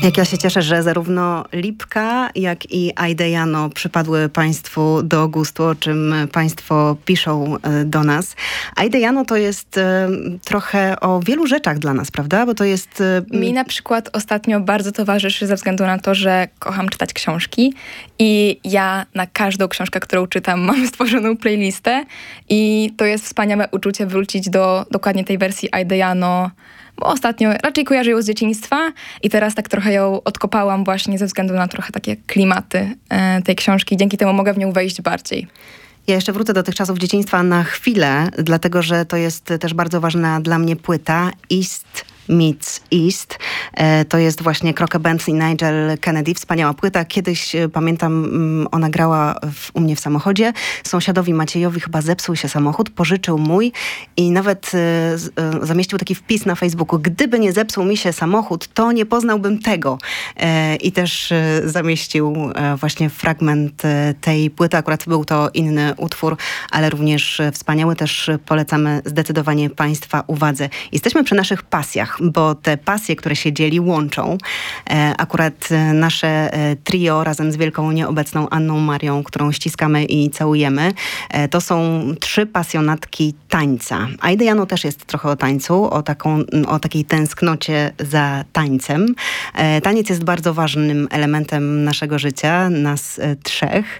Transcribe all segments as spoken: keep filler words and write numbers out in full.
Jak ja się cieszę, że zarówno Lipka, jak i Aidejano przypadły Państwu do gustu, o czym Państwo piszą do nas. Aidejano to jest trochę o wielu rzeczach dla nas, prawda? Bo to jest... Mi na przykład ostatnio bardzo towarzyszy ze względu na to, że kocham czytać książki i ja na każdą książkę, którą czytam, mam stworzoną playlistę i to jest wspaniałe uczucie wrócić do dokładnie tej wersji Aidejano, bo ostatnio raczej kojarzę ją z dzieciństwa i teraz tak trochę ją odkopałam właśnie ze względu na trochę takie klimaty e, tej książki. Dzięki temu mogę w nią wejść bardziej. Ja jeszcze wrócę do tych czasów dzieciństwa na chwilę, dlatego że to jest też bardzo ważna dla mnie płyta East Meets East. To jest właśnie Crocker Benz i Nigel Kennedy. Wspaniała płyta. Kiedyś, pamiętam, ona grała w, u mnie w samochodzie. Sąsiadowi Maciejowi chyba zepsuł się samochód, pożyczył mój i nawet e, zamieścił taki wpis na Facebooku. Gdyby nie zepsuł mi się samochód, to nie poznałbym tego. E, I też e, zamieścił e, właśnie fragment e, tej płyty. Akurat był to inny utwór, ale również wspaniały. Też polecamy zdecydowanie Państwa uwadze. Jesteśmy przy naszych pasjach, bo te pasje, które się dzieli, łączą. E, akurat nasze e, trio razem z wielką nieobecną Anną Marią, którą ściskamy i całujemy, e, to są trzy pasjonatki tańca. Aidejano też jest trochę o tańcu, o, taką, o takiej tęsknocie za tańcem. E, taniec jest bardzo ważnym elementem naszego życia, nas e, trzech.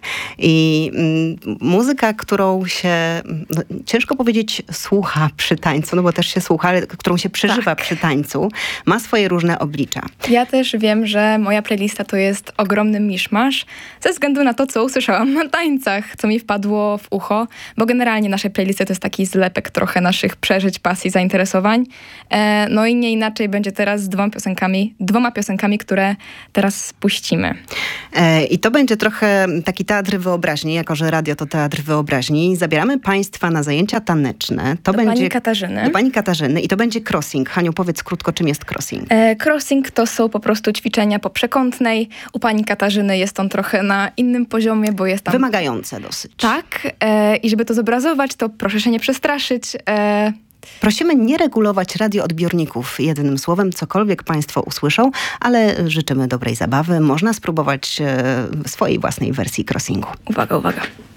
I m, muzyka, którą się, no, ciężko powiedzieć, słucha przy tańcu, no bo też się słucha, ale którą się przeżywa tak. przy tańcu, ma swoje różne oblicza. Ja też wiem, że moja playlista to jest ogromny miszmasz ze względu na to, co usłyszałam na tańcach, co mi wpadło w ucho, bo generalnie nasze playlisty to jest taki zlepek trochę naszych przeżyć, pasji, zainteresowań. E, no i nie inaczej będzie teraz z dwoma piosenkami, dwoma piosenkami, które teraz puścimy. E, I to będzie trochę taki teatr wyobraźni, jako że radio to teatr wyobraźni. Zabieramy Państwa na zajęcia taneczne. To do będzie pani Katarzyny. Do pani Katarzyny i to będzie crossing. Haniu, powiedz krótko, czym jest crossing? E, crossing to są po prostu ćwiczenia po przekątnej. U pani Katarzyny jest on trochę na innym poziomie, bo jest tam... Wymagające dosyć. Tak. E, I żeby to zobrazować, to proszę się nie przestraszyć. E, Prosimy nie regulować radioodbiorników jednym słowem, cokolwiek Państwo usłyszą, ale życzymy dobrej zabawy. Można spróbować e, swojej własnej wersji crossingu. Uwaga, uwaga.